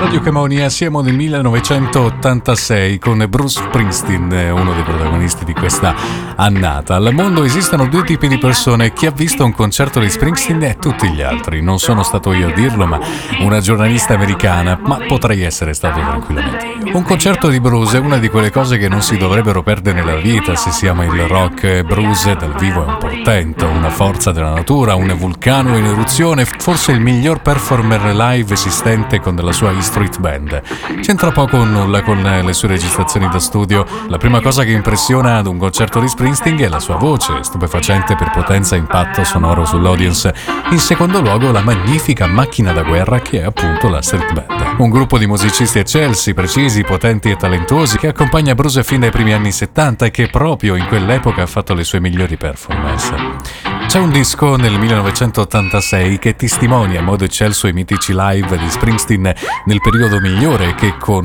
Radio Camonia siamo nel 1986 con Bruce Springsteen, uno dei protagonisti di questa annata. Al mondo esistono due tipi di persone: chi ha visto un concerto di Springsteen e tutti gli altri. Non sono stato io a dirlo, ma una giornalista americana, ma potrei essere stato tranquillamente io. Un concerto di Bruce è una di quelle cose che non si dovrebbero perdere nella vita se si ama il rock. Bruce dal vivo è un portento, una forza della natura, un vulcano in eruzione, forse il miglior performer live esistente con la sua E Street Band. C'entra poco o nulla con le sue registrazioni da studio. La prima cosa che impressiona ad un concerto di Springsteen è la sua voce, stupefacente per potenza e impatto sonoro sull'audience. In secondo luogo la magnifica macchina da guerra che è appunto la Street Band. Un gruppo di musicisti eccelsi, precisi, potenti e talentuosi che accompagna Bruce fin dai primi anni 70 e che proprio in quell'epoca ha fatto le sue migliori performance. C'è un disco nel 1986 che testimonia in modo eccelso i mitici live di Springsteen nel periodo migliore, che con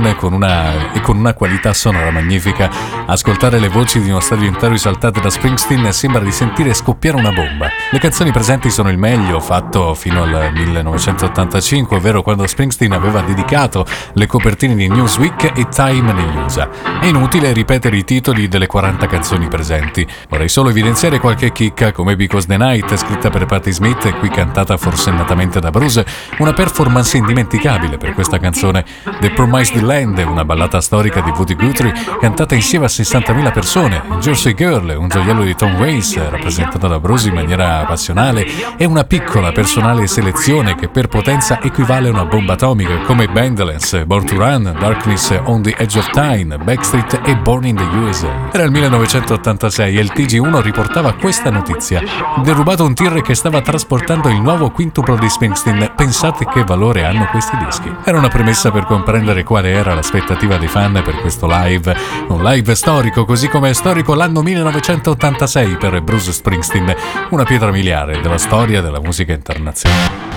una qualità sonora magnifica. Ascoltare le voci di uno stadio intero esaltate da Springsteen sembra di sentire scoppiare una bomba. Le canzoni presenti sono il meglio fatto fino al 1985, ovvero quando Springsteen aveva dedicato le copertine di Newsweek e Time negli USA. È inutile ripetere i titoli delle 40 canzoni presenti. Vorrei solo evidenziare qualche chicca, come Because the Night, scritta per Patti Smith e qui cantata forsennatamente da Bruce, una performance indimenticabile per questa canzone. The Promised Land, una ballata storica di Woody Guthrie cantata insieme a 60.000 persone. Jersey Girl, un gioiello di Tom Waits rappresentato da Bruce in maniera passionale, e una piccola personale selezione che per potenza equivale a una bomba atomica, come Bandlands, Born to Run, Darkness on the Edge of Time, Backstreet e Born in the USA. Era il 1986 e il TG1 riportava questa notizia: derubato un tir che stava trasportando il nuovo quintuplo di Springsteen. Pensate che valore hanno questi dischi. Era una premessa per comprendere quale era l'aspettativa dei fan per questo live. Un live storico, così come è storico l'anno 1986 per Bruce Springsteen, una pietra miliare della storia della musica internazionale.